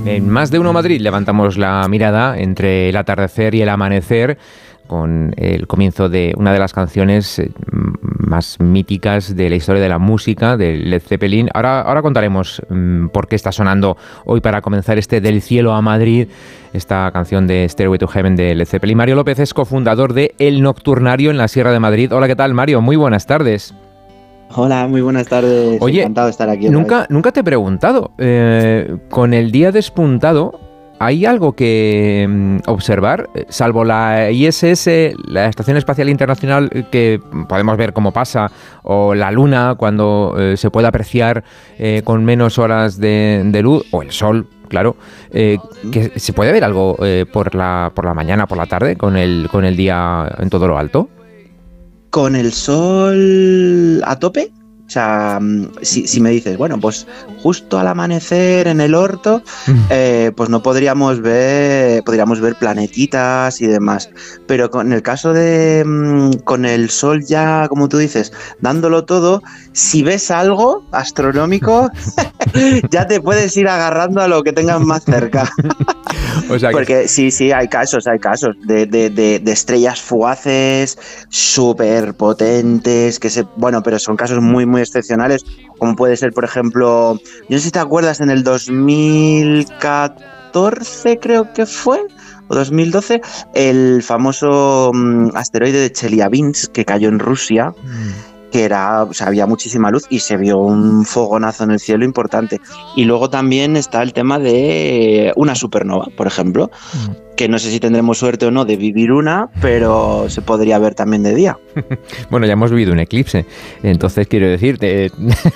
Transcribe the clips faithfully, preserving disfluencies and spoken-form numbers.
En Más de Uno Madrid levantamos la mirada entre el atardecer y el amanecer con el comienzo de una de las canciones más míticas de la historia de la música, de Led Zeppelin. Ahora, ahora contaremos um, por qué está sonando hoy para comenzar este Del Cielo a Madrid, esta canción de Stairway to Heaven de Led Zeppelin. Mario López es cofundador de El Nocturnario en la Sierra de Madrid. Hola, ¿qué tal, Mario? Muy buenas tardes. Hola, muy buenas tardes. Oye, encantado de estar aquí. Nunca, nunca te he preguntado, eh, con el día despuntado, ¿hay algo que mm, observar? Salvo la I S S, la Estación Espacial Internacional, que podemos ver cómo pasa, o la Luna, cuando eh, se puede apreciar eh, con menos horas de, de luz, o el Sol, claro, eh, que ¿se puede ver algo eh, por la por la mañana, por la tarde, con el, con el día en todo lo alto? ¿Con el sol a tope? O sea, si, si me dices, bueno, pues justo al amanecer en el orto, eh, pues no podríamos ver, podríamos ver planetitas y demás. Pero con el caso de con el sol ya, como tú dices, dándolo todo, si ves algo astronómico, ya te puedes ir agarrando a lo que tengas más cerca. O sea que... Porque sí, sí, hay casos, hay casos de, de, de, de estrellas fugaces súper potentes, que se, bueno, pero son casos muy, muy excepcionales, como puede ser, por ejemplo, yo no sé si te acuerdas, en el dos mil catorce creo que fue, o dos mil doce, el famoso um, asteroide de Chelyabinsk que cayó en Rusia, mm. que era, o sea, había muchísima luz y se vio un fogonazo en el cielo importante. Y luego también está el tema de una supernova, por ejemplo, mm. que no sé si tendremos suerte o no de vivir una, pero se podría ver también de día. Bueno, ya hemos vivido un eclipse, entonces quiero decirte,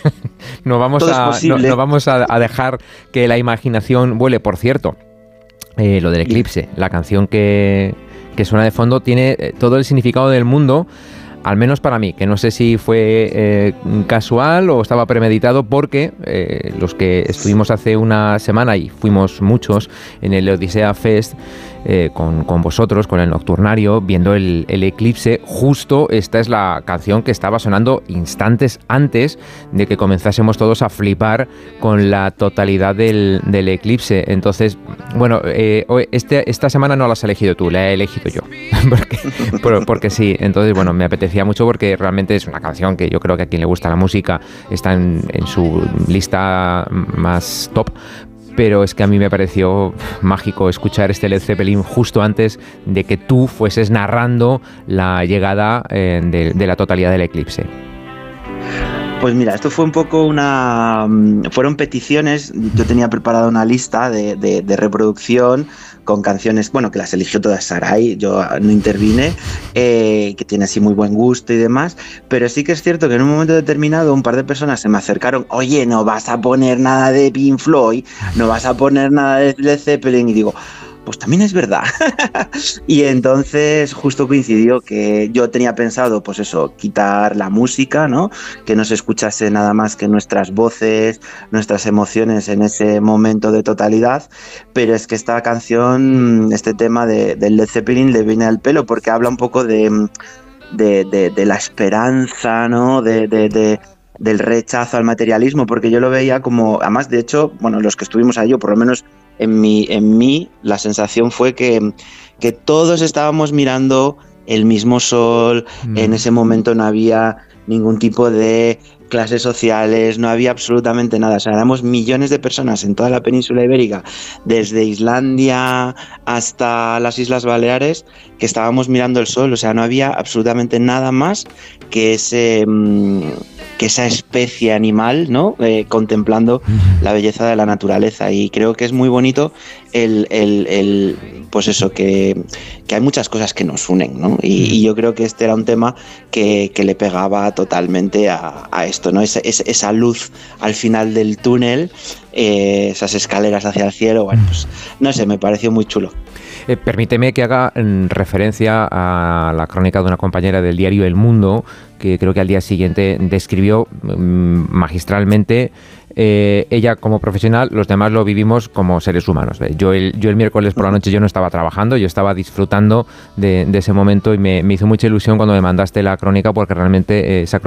no vamos, a, no, no vamos a, a dejar que la imaginación vuele. Por cierto, eh, lo del eclipse, la canción que, que suena de fondo tiene eh, todo el significado del mundo, al menos para mí, que no sé si fue eh, casual o estaba premeditado, porque eh, los que estuvimos hace una semana, y fuimos muchos, en el Odisea Fest, eh, con, con vosotros, con el Nocturnario, viendo el, el eclipse, justo esta es la canción que estaba sonando instantes antes de que comenzásemos todos a flipar con la totalidad del, del eclipse. Entonces, bueno, eh, este, esta semana no la has elegido tú, la he elegido yo, porque, por, porque sí, entonces, bueno, me apetecía mucho porque realmente es una canción que yo creo que a quien le gusta la música está en, en su lista más top. Pero es que a mí me pareció mágico escuchar este Led Zeppelin justo antes de que tú fueses narrando la llegada eh, de, de la totalidad del eclipse. Pues mira, esto fue un poco una... Fueron peticiones, yo tenía preparada una lista de, de, de reproducción con canciones, bueno, que las eligió todas Sarai, yo no intervine, eh, que tiene así muy buen gusto y demás, pero sí que es cierto que en un momento determinado un par de personas se me acercaron, oye, no vas a poner nada de Pink Floyd, no vas a poner nada de Led Zeppelin, y digo... pues también es verdad. Y entonces justo coincidió que yo tenía pensado, pues eso, quitar la música, ¿no? Que no se escuchase nada más que nuestras voces, nuestras emociones en ese momento de totalidad, pero es que esta canción, este tema de, de Led Zeppelin le viene al pelo porque habla un poco de, de, de, de la esperanza, ¿no? De... de, de del rechazo al materialismo, porque yo lo veía como, además de hecho, bueno, los que estuvimos ahí, yo por lo menos en mí, en mí la sensación fue que, que todos estábamos mirando el mismo sol, mm. en ese momento no había ningún tipo de clases sociales, no había absolutamente nada, o sea, éramos millones de personas en toda la península ibérica, desde Islandia hasta las Islas Baleares, que estábamos mirando el sol, o sea, no había absolutamente nada más que ese... Mmm, que esa especie animal, ¿no? Eh, contemplando la belleza de la naturaleza, y creo que es muy bonito el, el, el pues eso, que, que hay muchas cosas que nos unen, ¿no? Y, y yo creo que este era un tema que, que le pegaba totalmente a, a esto, ¿no? Esa, esa luz al final del túnel, eh, esas escaleras hacia el cielo, bueno, pues no sé, me pareció muy chulo. Eh, permíteme que haga mm, referencia a la crónica de una compañera del diario El Mundo, que creo que al día siguiente describió mm, magistralmente, eh, ella como profesional, los demás lo vivimos como seres humanos. Yo el, yo el miércoles por la noche yo no estaba trabajando, yo estaba disfrutando de, de ese momento, y me, me hizo mucha ilusión cuando me mandaste la crónica, porque realmente eh, esa crónica